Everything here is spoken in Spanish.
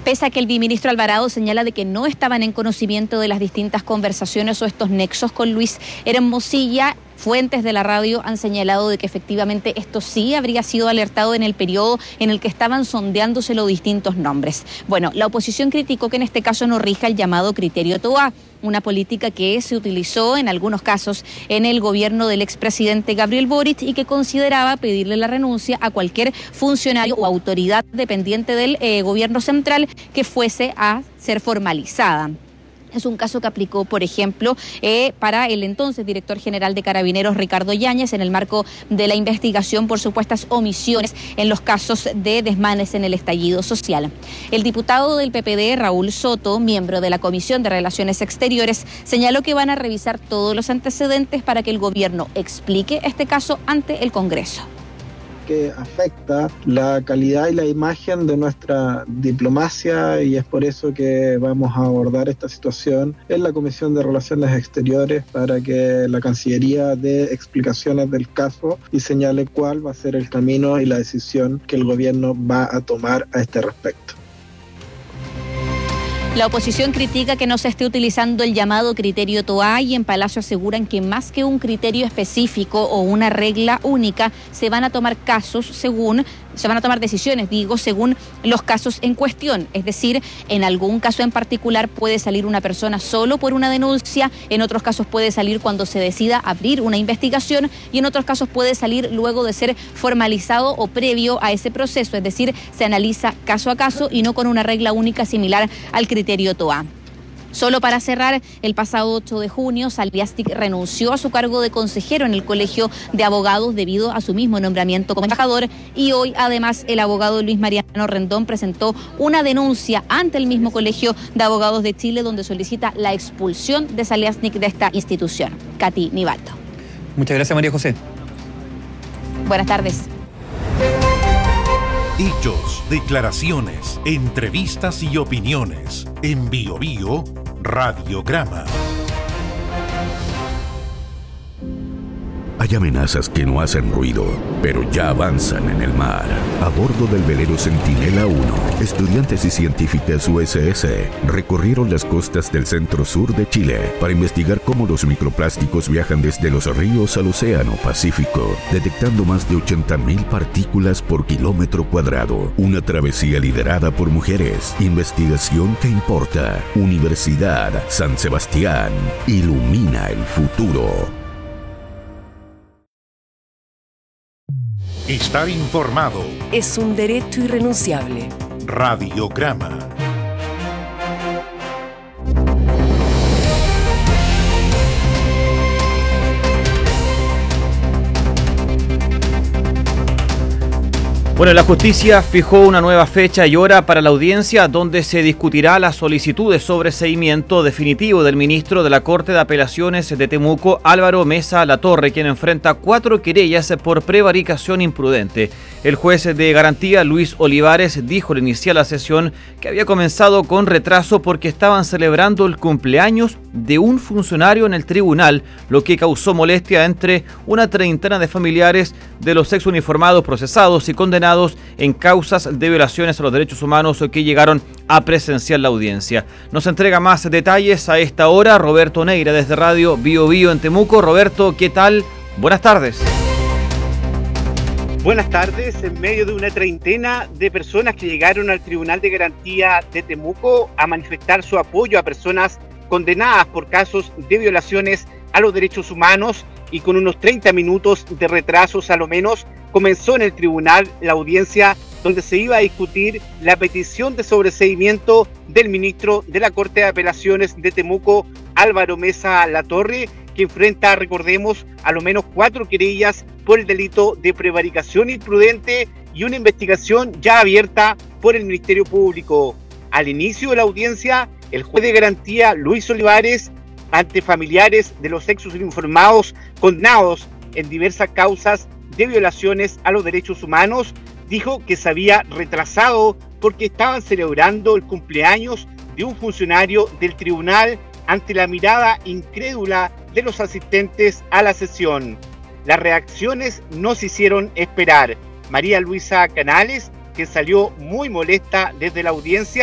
Pese a que el viceministro Alvarado señala de que no estaban en conocimiento de las distintas conversaciones o estos nexos con Luis Hermosilla, fuentes de la radio han señalado de que efectivamente esto sí habría sido alertado en el periodo en el que estaban sondeándose los distintos nombres. Bueno, la oposición criticó que en este caso no rija el llamado criterio Toá, una política que se utilizó en algunos casos en el gobierno del expresidente Gabriel Boric y que consideraba pedirle la renuncia a cualquier funcionario o autoridad dependiente del gobierno central que fuese a ser formalizada. Es un caso que aplicó, por ejemplo, para el entonces director general de Carabineros, Ricardo Yáñez, en el marco de la investigación por supuestas omisiones en los casos de desmanes en el estallido social. El diputado del PPD, Raúl Soto, miembro de la Comisión de Relaciones Exteriores, señaló que van a revisar todos los antecedentes para que el gobierno explique este caso ante el Congreso. Que afecta la calidad y la imagen de nuestra diplomacia, y es por eso que vamos a abordar esta situación en la Comisión de Relaciones Exteriores para que la Cancillería dé explicaciones del caso y señale cuál va a ser el camino y la decisión que el gobierno va a tomar a este respecto. La oposición critica que no se esté utilizando el llamado criterio Toá y en Palacio aseguran que más que un criterio específico o una regla única, se van a tomar decisiones, según los casos en cuestión. Es decir, en algún caso en particular puede salir una persona solo por una denuncia, en otros casos puede salir cuando se decida abrir una investigación y en otros casos puede salir luego de ser formalizado o previo a ese proceso. Es decir, se analiza caso a caso y no con una regla única similar al criterio Toá. Solo para cerrar, el pasado 8 de junio, Salviastic renunció a su cargo de consejero en el Colegio de Abogados debido a su mismo nombramiento como embajador, y hoy además el abogado Luis Mariano Rendón presentó una denuncia ante el mismo Colegio de Abogados de Chile donde solicita la expulsión de Salviastic de esta institución. Katy Nivaldo. Muchas gracias, María José. Buenas tardes. Hechos, declaraciones, entrevistas y opiniones. En BioBio Radiograma. Hay amenazas que no hacen ruido, pero ya avanzan en el mar. A bordo del velero Centinela 1, estudiantes y científicas USS recorrieron las costas del centro-sur de Chile para investigar cómo los microplásticos viajan desde los ríos al Océano Pacífico, detectando más de 80.000 partículas por kilómetro cuadrado. Una travesía liderada por mujeres. Investigación que importa. Universidad San Sebastián. Ilumina el futuro. Estar informado es un derecho irrenunciable. Radiograma. Bueno, la justicia fijó una nueva fecha y hora para la audiencia donde se discutirá la solicitud de sobreseimiento definitivo del ministro de la Corte de Apelaciones de Temuco, Álvaro Mesa Latorre, quien enfrenta 4 querellas por prevaricación imprudente. El juez de garantía, Luis Olivares, dijo al iniciar la sesión que había comenzado con retraso porque estaban celebrando el cumpleaños de un funcionario en el tribunal, lo que causó molestia entre una treintena de familiares de los exuniformados procesados y condenados en causas de violaciones a los derechos humanos que llegaron a presenciar la audiencia. Nos entrega más detalles a esta hora Roberto Neira desde Radio BioBio en Temuco. Roberto, ¿qué tal? Buenas tardes. Buenas tardes. En medio de una treintena de personas que llegaron al Tribunal de Garantía de Temuco a manifestar su apoyo a personas condenadas por casos de violaciones a los derechos humanos, y con unos 30 minutos de retrasos a lo menos, comenzó en el tribunal la audiencia donde se iba a discutir la petición de sobreseimiento del ministro de la Corte de Apelaciones de Temuco, Álvaro Mesa Latorre, que enfrenta, recordemos, a lo menos 4 querellas por el delito de prevaricación imprudente y una investigación ya abierta por el Ministerio Público. Al inicio de la audiencia, el juez de garantía, Luis Olivares, ante familiares de los exuniformados condenados en diversas causas de violaciones a los derechos humanos, dijo que se había retrasado porque estaban celebrando el cumpleaños de un funcionario del tribunal ante la mirada incrédula de los asistentes a la sesión. Las reacciones no se hicieron esperar. María Luisa Canales, que salió muy molesta desde la audiencia,